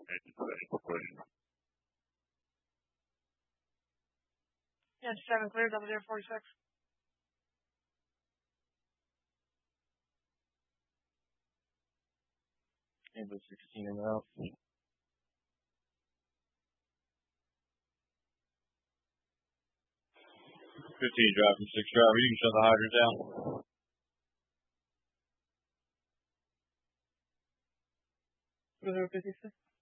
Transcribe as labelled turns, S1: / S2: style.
S1: Engine ready for pushing.
S2: Yeah, 7 clear, 0046.
S3: Amber 16 and out. 15 drive from 6 driver. You can shut the hydrant down.
S2: 0056.